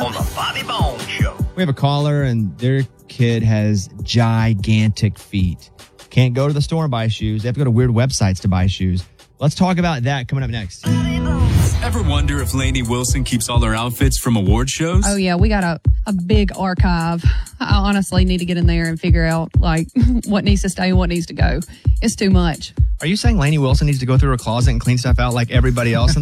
On the Bobby Bones Show. We have a caller, and their kid has gigantic feet. Can't go to the store and buy shoes. They have to go to weird websites to buy shoes. Let's talk about that coming up next. Ever wonder if Lainey Wilson keeps all her outfits from award shows? Oh, yeah. We got a big archive. I honestly need to get in there and figure out, like, what needs to stay and what needs to go. It's too much. Are you saying Lainey Wilson needs to go through her closet and clean stuff out like everybody else?